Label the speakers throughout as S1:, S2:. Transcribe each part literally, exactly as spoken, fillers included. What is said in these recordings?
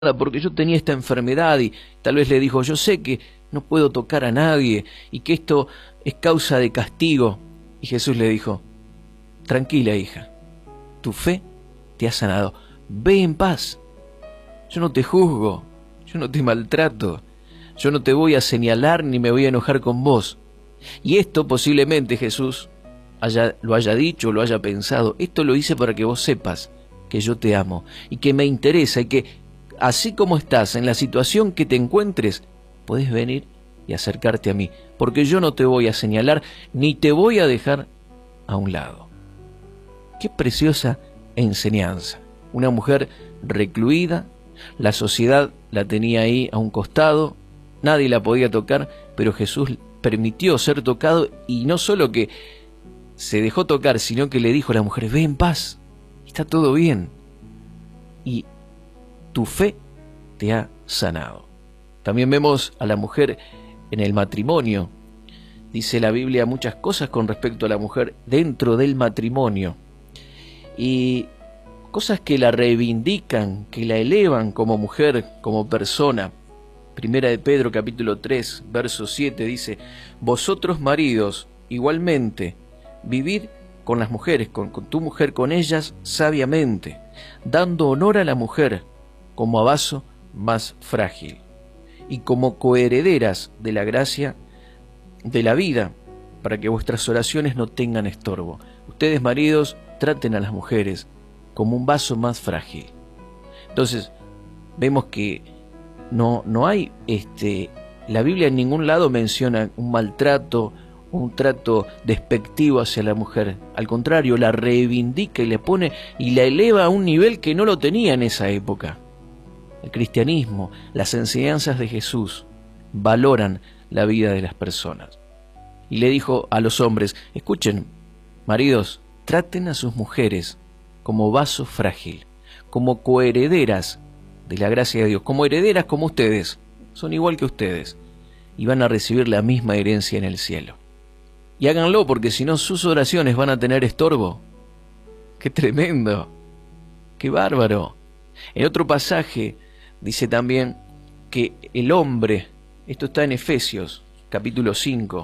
S1: porque yo tenía esta enfermedad, y tal vez le dijo, yo sé que no puedo tocar a nadie y que esto es causa de castigo. Y Jesús le dijo, tranquila hija, tu fe te ha sanado, ve en paz, yo no te juzgo, yo no te maltrato, yo no te voy a señalar ni me voy a enojar con vos. Y esto posiblemente Jesús haya, lo haya dicho, lo haya pensado, esto lo hice para que vos sepas que yo te amo y que me interesa y que así como estás en la situación que te encuentres, podés venir y acercarte a mí, porque yo no te voy a señalar ni te voy a dejar a un lado. Qué preciosa enseñanza. Una mujer recluida, la sociedad la tenía ahí a un costado, nadie la podía tocar, pero Jesús permitió ser tocado, y no solo que se dejó tocar, sino que le dijo a la mujer, ve en paz, está todo bien, y tu fe te ha sanado. También vemos a la mujer en el matrimonio. Dice la Biblia muchas cosas con respecto a la mujer dentro del matrimonio, y cosas que la reivindican, que la elevan como mujer, como persona. Primera de Pedro capítulo tres, verso siete dice, vosotros maridos, igualmente, vivid con las mujeres, con, con tu mujer, con ellas sabiamente, dando honor a la mujer como a vaso más frágil y como coherederas de la gracia de la vida, para que vuestras oraciones no tengan estorbo. Ustedes, maridos, traten a las mujeres como un vaso más frágil. Entonces, vemos que no, no hay, este, la Biblia en ningún lado menciona un maltrato, un trato despectivo hacia la mujer. Al contrario, la reivindica y le pone y la eleva a un nivel que no lo tenía en esa época. El cristianismo, las enseñanzas de Jesús valoran la vida de las personas. Y le dijo a los hombres, escuchen, maridos, traten a sus mujeres como vaso frágil, como coherederas de la gracia de Dios, como herederas como ustedes, son igual que ustedes, y van a recibir la misma herencia en el cielo. Y háganlo, porque si no sus oraciones van a tener estorbo. ¡Qué tremendo! ¡Qué bárbaro! En otro pasaje dice también que el hombre, esto está en Efesios capítulo cinco,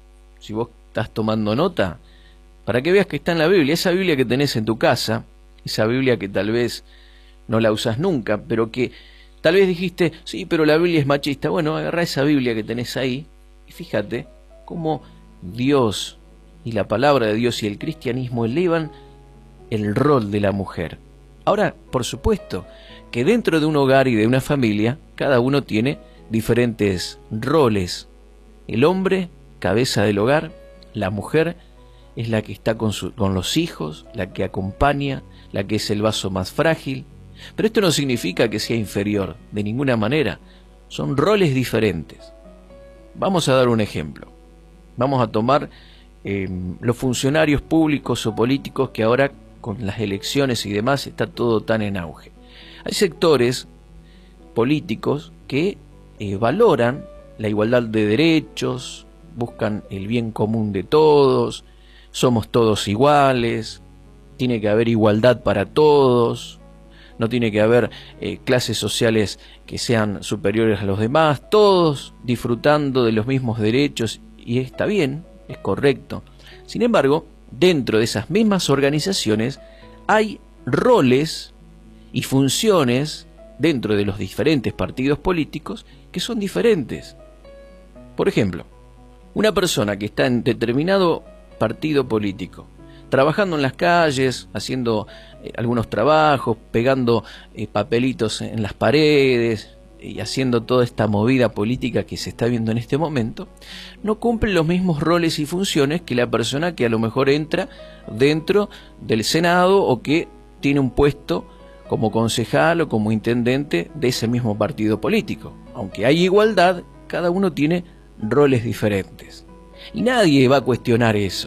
S1: si vos estás tomando nota, para que veas que está en la Biblia, esa Biblia que tenés en tu casa, esa Biblia que tal vez no la usas nunca, pero que tal vez dijiste, sí, pero la Biblia es machista. Bueno, agarrá esa Biblia que tenés ahí y fíjate cómo Dios y la palabra de Dios y el cristianismo elevan el rol de la mujer. Ahora, por supuesto, que dentro de un hogar y de una familia, cada uno tiene diferentes roles. El hombre, cabeza del hogar; la mujer es la que está con, su, con los hijos, la que acompaña, la que es el vaso más frágil. Pero esto no significa que sea inferior, de ninguna manera. Son roles diferentes. Vamos a dar un ejemplo. Vamos a tomar eh, los funcionarios públicos o políticos, que ahora con las elecciones y demás está todo tan en auge. Hay sectores políticos que eh, valoran la igualdad de derechos, buscan el bien común de todos, somos todos iguales, tiene que haber igualdad para todos, no tiene que haber eh, clases sociales que sean superiores a los demás, todos disfrutando de los mismos derechos, y está bien, es correcto. Sin embargo, dentro de esas mismas organizaciones hay roles y funciones dentro de los diferentes partidos políticos que son diferentes. Por ejemplo, una persona que está en determinado partido político, trabajando en las calles, haciendo eh, algunos trabajos, pegando eh, papelitos en las paredes y haciendo toda esta movida política que se está viendo en este momento, no cumple los mismos roles y funciones que la persona que a lo mejor entra dentro del Senado o que tiene un puesto como concejal o como intendente de ese mismo partido político. Aunque hay igualdad, cada uno tiene roles diferentes. Y nadie va a cuestionar eso.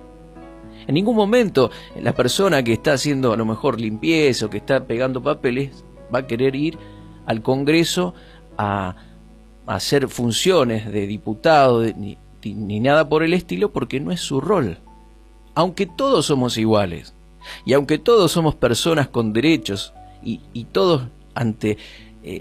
S1: En ningún momento la persona que está haciendo a lo mejor limpieza o que está pegando papeles va a querer ir al Congreso a, a hacer funciones de diputado de, ni, ni nada por el estilo, porque no es su rol. Aunque todos somos iguales y aunque todos somos personas con derechos y, y todos ante